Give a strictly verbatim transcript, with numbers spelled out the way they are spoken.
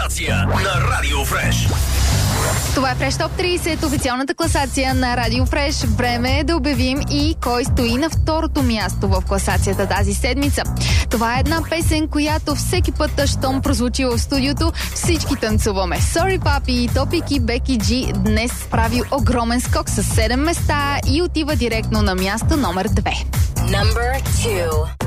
класация на Радио Фреш. Това е Фреш Топ трийсет, официалната класация на Радио Фреш. Време е да обявим и кой стои на второто място в класацията тази седмица. Това е една песен, която всеки път, щом прозвучи в студиото, всички танцуваме. Sorry Papi, Топик и Беки Джи днес прави огромен скок с седем места и отива директно на място номер две. Number two.